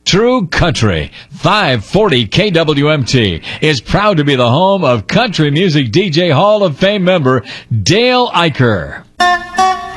True Country, 540 KWMT, is proud to be the home of country music DJ Hall of Fame member Dale Eicher.